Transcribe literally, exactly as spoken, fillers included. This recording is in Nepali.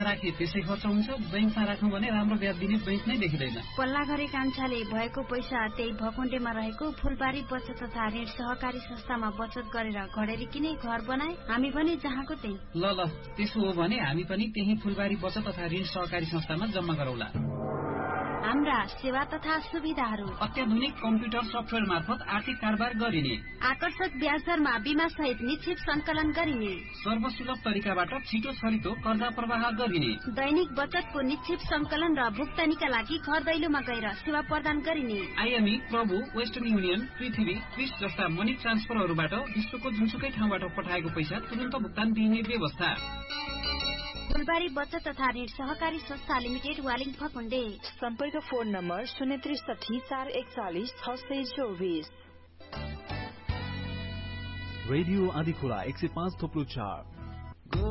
राखे त्यसै खर्च हुन्छ, बैंकमा राख्नु भने राम्रो ब्याज दिने बैंक नै देखिँदैन। पल्ला गरे कान्छाले भएको पैसा त्यही भकुण्डेमा रहेको फुलबारी बचत तथा ऋण सहकारी संस्थामा बचत गरेर घडेरी किने घर बनाए। हामी पनि जहाँको त्यही। ल ल त्यसो हो भने हामी पनि त्यही फुलबारी बचत तथा ऋण सहकारी संस्थामा जम्मा गरौला। हाम्रा सेवा तथा सुविधाहरू अत्याधुनिक कम्प्युटर सफ्टवेयर मार्फत आर्थिक कारोबार गरिने, आकर्षक ब्याज दरमा बीमा सहित निश्चित संकलन गरिने, सर्वसुलभ तरिकाबाट छिटो छरितो कर्जा प्रवाह गरिने, दैनिक बचतको निश्चित संकलन र भुक्तानीका लागि घर दैलोमा गएर सेवा प्रदान गरिने, आइएमई, प्रभु, वेस्टर्न युनियन, पृथ्वी, क्विस जस्ता मनी ट्रान्सफरहरूबाट विश्वको जुनसुकै ठाउँबाट पठाएको पैसा तुरन्त भुक्तान दिने व्यवस्था। फुलबारी बचत तथा ऋण सहकारी संस्था लिमिटेड, वालिङ फकुण्डे। सम्पर्क फोन नम्बर शून्य त्रिसठी चार एकचालिस छ सय चौबिस। रेडियो आदिखोला एक सय पाँच थोप्लो चार